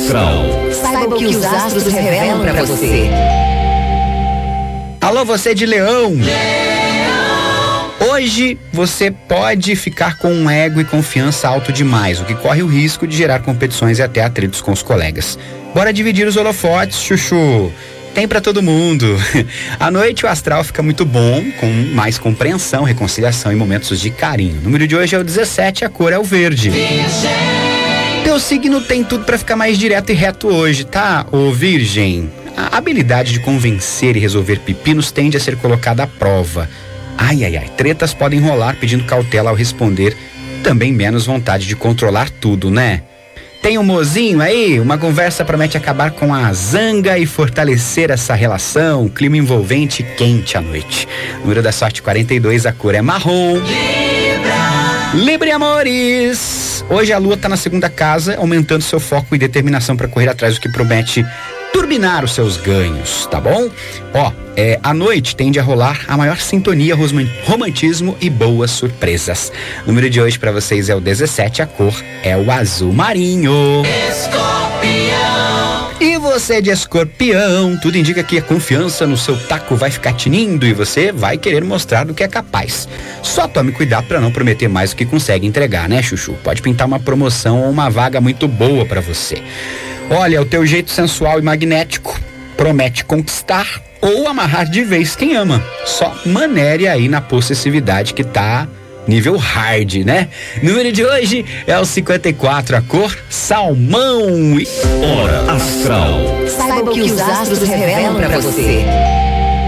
astral. Saiba o que os astros revelam pra você. Alô, você de Leão. Hoje você pode ficar com um ego e confiança alto demais, o que corre o risco de gerar competições e até atritos com os colegas. Bora dividir os holofotes, Chuchu. Tem pra todo mundo. À noite o astral fica muito bom, com mais compreensão, reconciliação e momentos de carinho. O número de hoje é o 17, a cor é o verde. Teu signo tem tudo pra ficar mais direto e reto hoje, tá, ô Virgem? A habilidade de convencer e resolver pepinos tende a ser colocada à prova. Ai, tretas podem rolar pedindo cautela ao responder. Também menos vontade de controlar tudo, né? Tem um mozinho aí? Uma conversa promete acabar com a zanga e fortalecer essa relação. Clima envolvente e quente à noite. Número da sorte 42, a cor é marrom. Libra amores! Hoje a lua tá na segunda casa, aumentando seu foco e determinação para correr atrás do que promete turbinar os seus ganhos, tá bom? À noite tende a rolar a maior sintonia, romantismo e boas surpresas. O número de hoje para vocês é o 17, a cor é o azul marinho. Escorpião! E você de Escorpião, tudo indica que a confiança no seu taco vai ficar tinindo e você vai querer mostrar do que é capaz. Só tome cuidado para não prometer mais do que consegue entregar, né, Chuchu? Pode pintar uma promoção ou uma vaga muito boa para você. Olha, o teu jeito sensual e magnético promete conquistar ou amarrar de vez quem ama. Só manere aí na possessividade que tá nível hard, né? Número de hoje é o 54, a cor salmão. Hora astral. Saiba o que os astros revelam pra você.